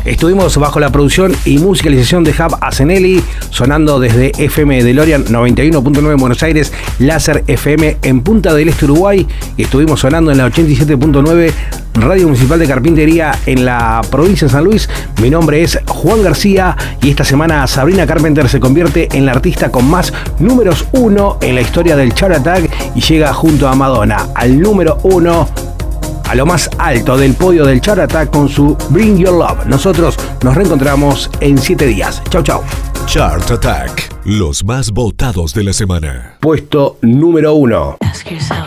Estuvimos bajo la producción y musicalización de Hub Asenelli, sonando desde FM DeLorean 91.9 en Buenos Aires, Láser FM en Punta del Este, Uruguay, y estuvimos sonando en la 87.9 Radio Municipal de Carpintería en la provincia de San Luis. Mi nombre es Juan García y esta semana Sabrina Carpenter se convierte en la artista con más números 1 en la historia del Chart Attack y llega junto a Madonna al número 1, a lo más alto del podio del Chart Attack con su Bring Your Love. Nosotros nos reencontramos en 7 días. Chau, chau. Chart Attack, los más votados de la semana. Puesto número 1. Ask yourself.